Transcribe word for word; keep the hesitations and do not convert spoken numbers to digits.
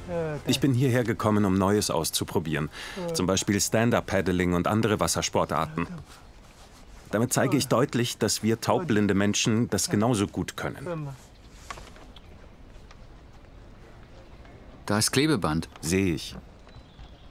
Ich bin hierher gekommen, um Neues auszuprobieren. Zum Beispiel Stand-Up-Paddling und andere Wassersportarten. Damit zeige ich deutlich, dass wir taubblinde Menschen das genauso gut können. Da ist Klebeband. Sehe ich.